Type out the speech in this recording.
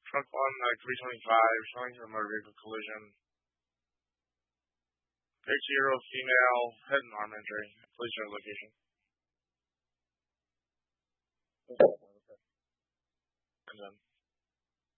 truck on 325, showing a motor vehicle collision. Page 0, female, head and arm injury. Police are location. And then